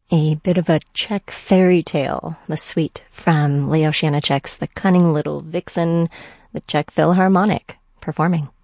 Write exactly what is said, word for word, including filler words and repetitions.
A bit of a Czech fairy tale, the suite from Leo Janacek's The Cunning Little Vixen, the Czech Philharmonic performing.